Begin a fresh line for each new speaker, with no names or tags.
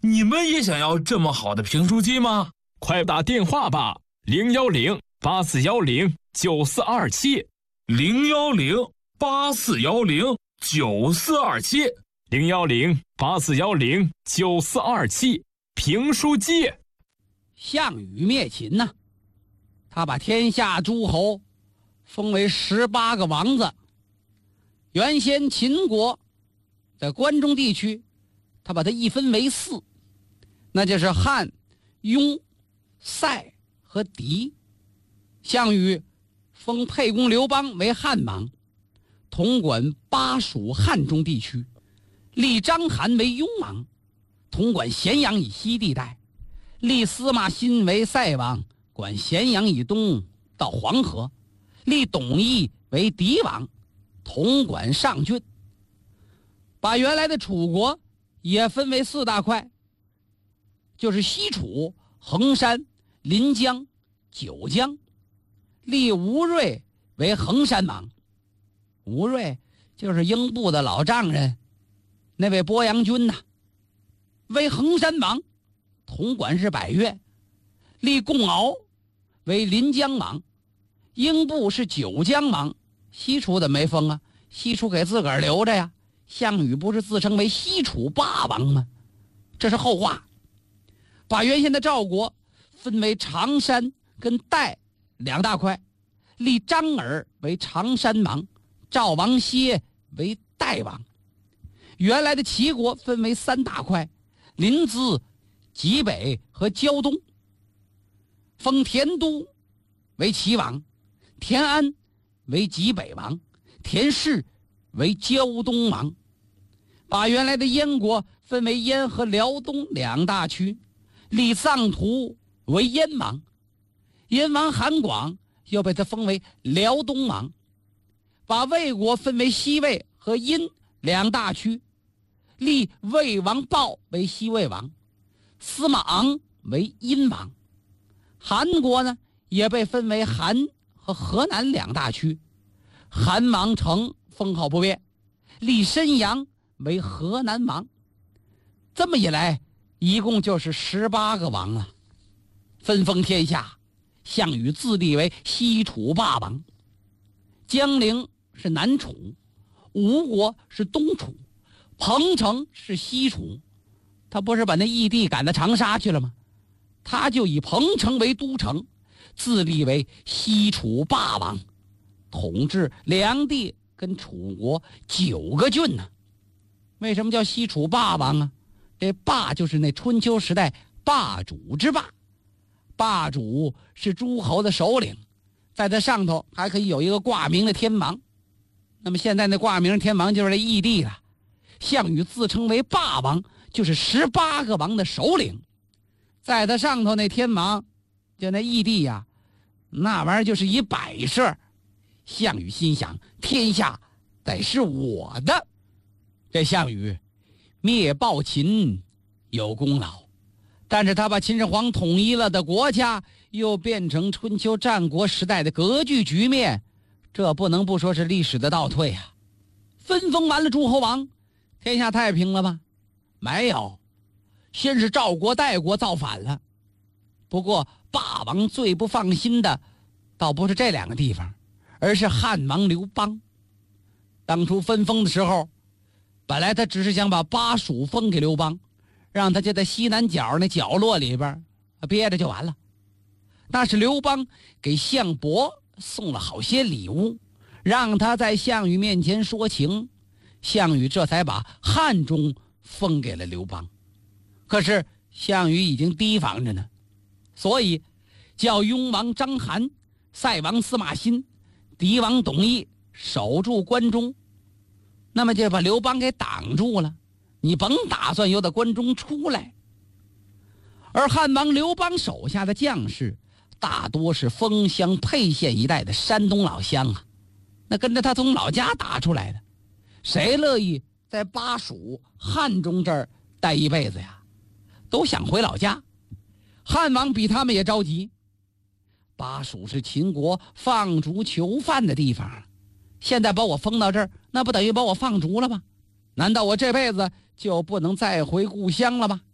你们也想要这么好的评书机吗？
快打电话吧，010-8410-9427。
010-8410-9427。
010-8410-9427。评书机。
项羽灭秦呐，他把天下诸侯封为18个王子。原先秦国在关中地区，他把它一分为4，那就是汉、雍、塞和狄。项羽封沛公刘邦为汉王，统管巴蜀汉中地区；立章邯为雍王，统管咸阳以西地带；立司马欣为塞王，管咸阳以东到黄河；立董翳为狄王，统管上郡。把原来的楚国也分为4大块，就是西楚、衡山、临江、九江。立吴芮为衡山王，吴芮就是英布的老丈人，那位鄱阳君呐，为衡山王，统管是百越。立贡敖为临江王，英布是九江王。西楚怎么没封啊？西楚给自个儿留着呀。项羽不是自称为西楚霸王吗？这是后话。把原先的赵国分为常山跟代2大块，立张耳为常山王，赵王歇为代王。原来的齐国分为3大块，临淄、济北和胶东，封田都为齐王，田安为济北王，田氏为胶东王。把原来的燕国分为燕和辽东2大区，立臧荼为燕王，燕王韩广又被他封为辽东王。把魏国分为西魏和殷2大区，立魏王豹为西魏王，司马昂为殷王。韩国呢也被分为韩和河南2大区，韩王成封号不变，立申阳为河南王。这么一来，一共就是18个王了。分封天下，项羽自立为西楚霸王。江陵是南楚，吴国是东楚，彭城是西楚。他不是把那义帝赶到长沙去了吗？他就以彭城为都城，自立为西楚霸王，统治梁地跟楚国9个郡呢。为什么叫西楚霸王啊？这霸就是那春秋时代霸主之霸，霸主是诸侯的首领，在他上头还可以有一个挂名的天王。那么现在那挂名天王就是这义帝了。项羽自称为霸王，就是18个王的首领，在他上头那天王就那义帝呀，那玩意儿就是一摆设。项羽心想，天下得是我的。这项羽灭暴秦有功劳，但是他把秦始皇统一了的国家又变成春秋战国时代的割据局面，这不能不说是历史的倒退啊。分封完了诸侯王，天下太平了吗？没有，先是赵国、代国造反了。不过霸王最不放心的倒不是这2个地方，而是汉王刘邦。当初分封的时候，本来他只是想把巴蜀封给刘邦，让他就在西南角那角落里边憋着就完了。那是刘邦给项伯送了好些礼物，让他在项羽面前说情，项羽这才把汉中封给了刘邦。可是项羽已经提防着呢，所以叫雍王章邯、塞王司马欣、狄王董翳守住关中，那么就把刘邦给挡住了，你甭打算由他关中出来。而汉王刘邦手下的将士大多是丰乡沛县一带的山东老乡啊，那跟着他从老家打出来的，谁乐意在巴蜀汉中这儿待一辈子呀？都想回老家。汉王比他们也着急，巴蜀是秦国放逐囚犯的地方，现在把我封到这儿，那不等于把我放逐了吗？难道我这辈子就不能再回故乡了吗？